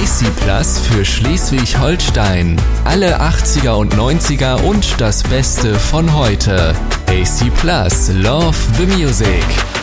AC Plus für Schleswig-Holstein. Alle 80er und 90er und das Beste von heute. AC Plus, Love the Music.